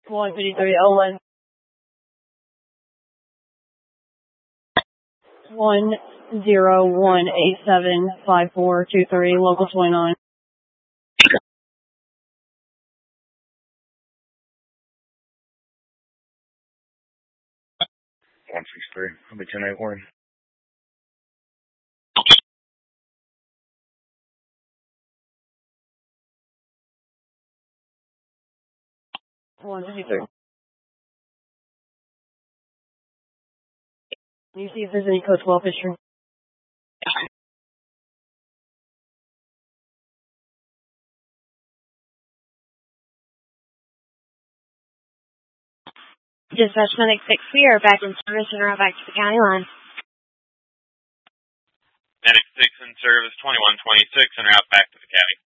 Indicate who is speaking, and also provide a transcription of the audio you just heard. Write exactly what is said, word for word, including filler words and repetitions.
Speaker 1: one fifty-three oh one. one zero one eight seven five four two three, local twenty-nine.
Speaker 2: one six three. I'll be ten eight one.
Speaker 1: one fifty-three. Can you see if there's any code twelve history?
Speaker 3: Dispatch Medic six, we are back in service and route back to the county line.
Speaker 4: Medic six in service, twenty-one twenty-six, and route back to the county.